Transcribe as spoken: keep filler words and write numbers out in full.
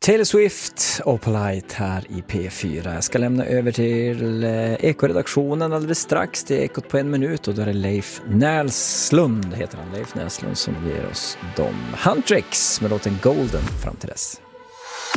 Taylor Swift och Polite här i P fyra. Jag ska lämna över till Eko-redaktionen alldeles strax. Det är Ekot på en minut och då är det Leif Näslund, heter han, Leif Näslund, som ger oss de Huntrix med låten Golden fram till dess.